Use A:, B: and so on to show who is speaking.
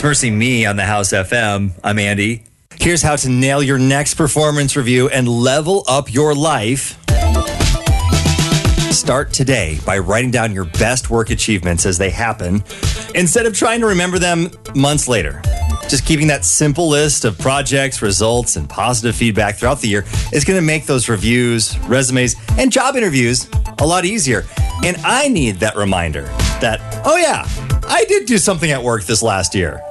A: Mercy Me on the House FM. I'm Andy. Here's how to nail your next performance review and level up your life. Start today by writing down your best work achievements as they happen instead of trying to remember them months later. Just keeping that simple list of projects, results, and positive feedback throughout the year is going to make those reviews, resumes, and job interviews a lot easier. And I need that reminder that, oh yeah, I did do something at work this last year.